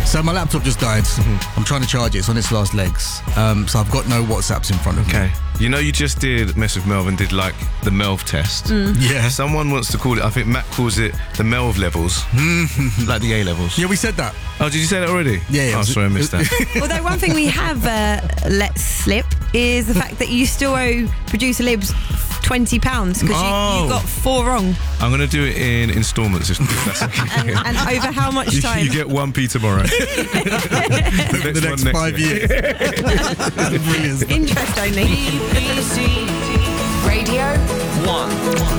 So my laptop just died. I'm trying to charge it. It's on its last legs. So I've got no WhatsApps in front of me. Okay. You know, you just did Mess with Melv and did like the Melv test. Yeah. Someone wants to call it, I think Matt calls it the Melv levels. Like the A levels. Yeah, we said that. Oh, did you say that already? Yeah. Oh, sorry, I missed that. Although one thing we have let slip is the fact that you still owe producer Libs £20 because you got 4 wrong. I'm going to do it in instalments if that's okay. And over how much time? You get 1p tomorrow. The next 5 years. Brilliant. Interest only. BBC Radio 1.